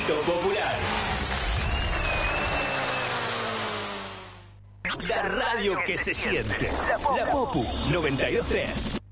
Grito Popular. La radio que se siente. La Popu 92.3.